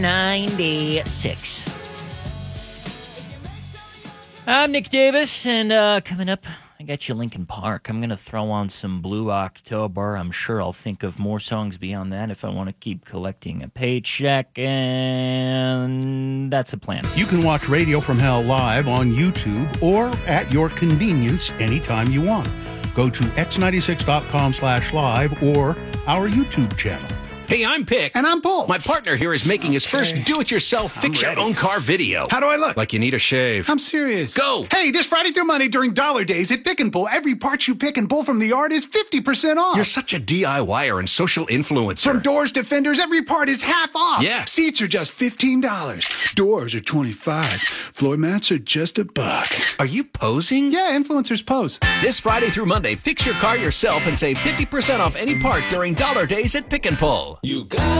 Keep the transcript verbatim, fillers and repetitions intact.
ninety-six. I'm Nick Davis, and uh, coming up, I got you Linkin Park. I'm going to throw on some Blue October. I'm sure I'll think of more songs beyond that if I want to keep collecting a paycheck, and that's a plan. You can watch Radio from Hell live on YouTube or at your convenience anytime you want. Go to x ninety-six dot com slash live or our YouTube channel. Hey, I'm Pick. And I'm Bull. My partner here is making his Okay. first do-it-yourself fix-your-own-car video. How do I look? Like you need a shave. I'm serious. Go. Hey, this Friday through Monday during Dollar Days at Pick and Pull, every part you pick and pull from the yard is fifty percent off. You're such a DIYer and social influencer. From doors to fenders, every part is half off. Yeah. Seats are just fifteen dollars. Doors are twenty-five dollars. Floor mats are just a buck. Are you posing? Yeah, influencers pose. This Friday through Monday, fix your car yourself and save fifty percent off any part during Dollar Days at Pick and Pull. You got